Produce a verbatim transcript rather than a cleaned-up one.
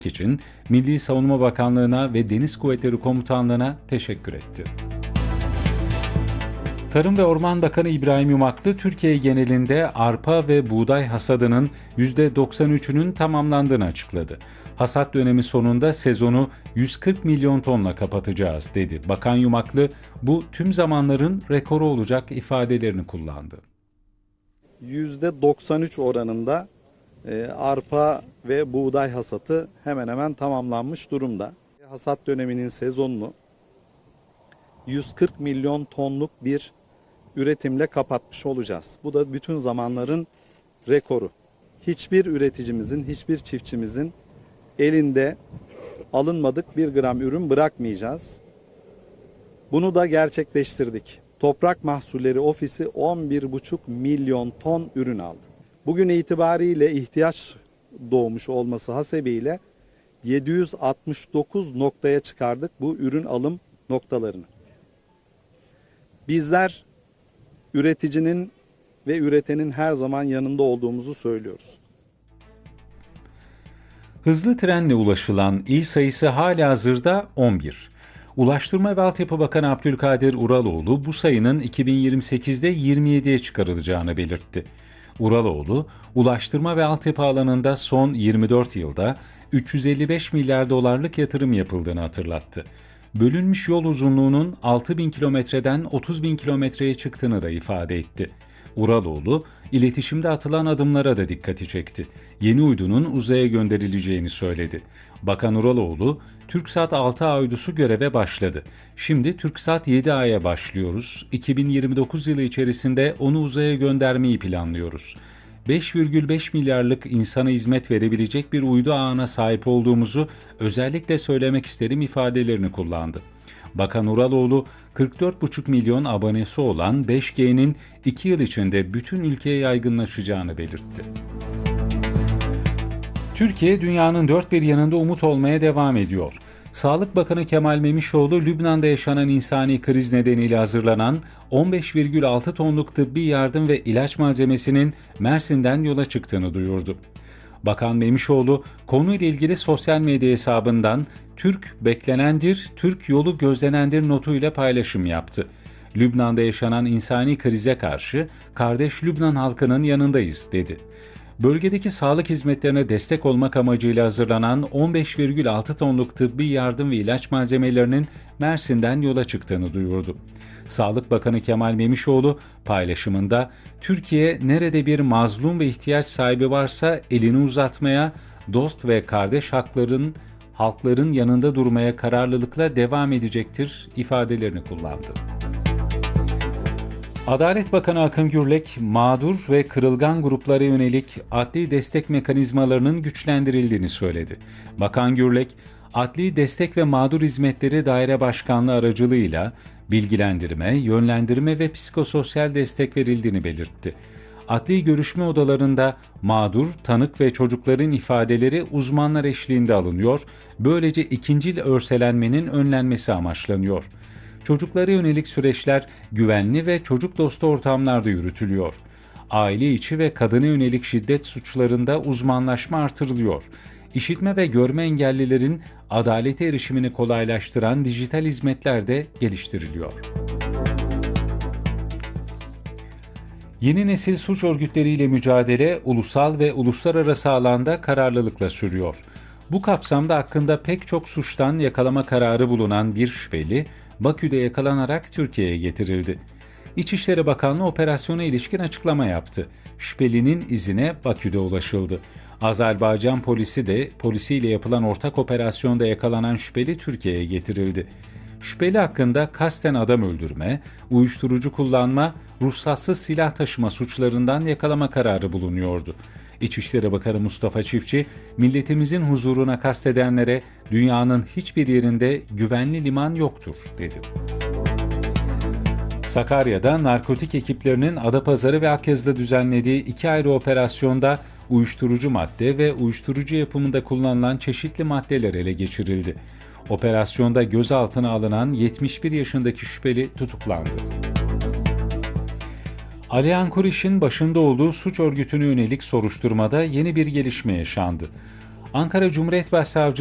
için Milli Savunma Bakanlığı'na ve Deniz Kuvvetleri Komutanlığı'na teşekkür etti. Tarım ve Orman Bakanı İbrahim Yumaklı, Türkiye genelinde arpa ve buğday hasadının yüzde doksan üçünün tamamlandığını açıkladı. Hasat dönemi sonunda sezonu yüz kırk milyon tonla kapatacağız dedi. Bakan Yumaklı, bu tüm zamanların rekoru olacak ifadelerini kullandı. yüzde doksan üç oranında e, arpa ve buğday hasatı hemen hemen tamamlanmış durumda. Hasat döneminin sezonunu yüz kırk milyon tonluk bir üretimle kapatmış olacağız. Bu da bütün zamanların rekoru. Hiçbir üreticimizin, hiçbir çiftçimizin elinde alınmadık bir gram ürün bırakmayacağız. Bunu da gerçekleştirdik. Toprak Mahsulleri Ofisi on bir buçuk milyon ton ürün aldı. Bugün itibariyle ihtiyaç doğmuş olması hasebiyle yedi yüz altmış dokuz noktaya çıkardık bu ürün alım noktalarını. Bizler üreticinin ve üretenin her zaman yanında olduğumuzu söylüyoruz. Hızlı trenle ulaşılan il sayısı halihazırda on bir. Ulaştırma ve Altyapı Bakanı Abdülkadir Uraloğlu bu sayının iki bin yirmi sekizde yirmi yediye çıkarılacağını belirtti. Uraloğlu, ulaştırma ve altyapı alanında son yirmi dört yılda üç yüz elli beş milyar dolarlık yatırım yapıldığını hatırlattı. Bölünmüş yol uzunluğunun altı bin kilometreden otuz bin kilometreye çıktığını da ifade etti. Uraloğlu, iletişimde atılan adımlara da dikkati çekti. Yeni uydunun uzaya gönderileceğini söyledi. Bakan Uraloğlu, TürkSat altı A uydusu göreve başladı. Şimdi TürkSat yedi A'ya başlıyoruz. iki bin yirmi dokuz yılı içerisinde onu uzaya göndermeyi planlıyoruz. beş virgül beş milyarlık insana hizmet verebilecek bir uydu ağına sahip olduğumuzu özellikle söylemek isterim ifadelerini kullandı. Bakan Uraloğlu, kırk dört buçuk milyon abonesi olan beş G'nin iki yıl içinde bütün ülkeye yaygınlaşacağını belirtti. Türkiye, dünyanın dört bir yanında umut olmaya devam ediyor. Sağlık Bakanı Kemal Memişoğlu, Lübnan'da yaşanan insani kriz nedeniyle hazırlanan on beş virgül altı tonluk tıbbi yardım ve ilaç malzemesinin Mersin'den yola çıktığını duyurdu. Bakan Memişoğlu, konuyla ilgili sosyal medya hesabından "Türk beklenendir, Türk yolu gözlenendir" notuyla paylaşım yaptı. Lübnan'da yaşanan insani krize karşı kardeş Lübnan halkının yanındayız dedi. Bölgedeki sağlık hizmetlerine destek olmak amacıyla hazırlanan on beş virgül altı tonluk tıbbi yardım ve ilaç malzemelerinin Mersin'den yola çıktığını duyurdu. Sağlık Bakanı Kemal Memişoğlu paylaşımında, "Türkiye nerede bir mazlum ve ihtiyaç sahibi varsa elini uzatmaya, dost ve kardeş hakların, halkların yanında durmaya kararlılıkla devam edecektir" ifadelerini kullandı. Adalet Bakanı Akın Gürlek, mağdur ve kırılgan gruplara yönelik adli destek mekanizmalarının güçlendirildiğini söyledi. Bakan Gürlek, Adli Destek ve Mağdur Hizmetleri Daire Başkanlığı aracılığıyla bilgilendirme, yönlendirme ve psikososyal destek verildiğini belirtti. Adli görüşme odalarında mağdur, tanık ve çocukların ifadeleri uzmanlar eşliğinde alınıyor, böylece ikincil örselenmenin önlenmesi amaçlanıyor. Çocuklara yönelik süreçler güvenli ve çocuk dostu ortamlarda yürütülüyor. Aile içi ve kadına yönelik şiddet suçlarında uzmanlaşma artırılıyor. İşitme ve görme engellilerin adalete erişimini kolaylaştıran dijital hizmetler de geliştiriliyor. Yeni nesil suç örgütleriyle mücadele ulusal ve uluslararası alanda kararlılıkla sürüyor. Bu kapsamda hakkında pek çok suçtan yakalama kararı bulunan bir şüpheli, Bakü'de yakalanarak Türkiye'ye getirildi. İçişleri Bakanlığı operasyona ilişkin açıklama yaptı. Şüphelinin izine Bakü'de ulaşıldı. Azerbaycan polisi de polisiyle yapılan ortak operasyonda yakalanan şüpheli Türkiye'ye getirildi. Şüpheli hakkında kasten adam öldürme, uyuşturucu kullanma, ruhsatsız silah taşıma suçlarından yakalama kararı bulunuyordu. İçişleri Bakanı Mustafa Çiftçi, "Milletimizin huzuruna kastedenlere dünyanın hiçbir yerinde güvenli liman yoktur" dedi. Sakarya'da narkotik ekiplerinin Adapazarı ve Akyazı'da düzenlediği iki ayrı operasyonda uyuşturucu madde ve uyuşturucu yapımında kullanılan çeşitli maddeler ele geçirildi. Operasyonda gözaltına alınan yetmiş bir yaşındaki şüpheli tutuklandı. Alihan Kuriş'in başında olduğu suç örgütüne yönelik soruşturmada yeni bir gelişme yaşandı. Ankara Cumhuriyet Başsavcılığı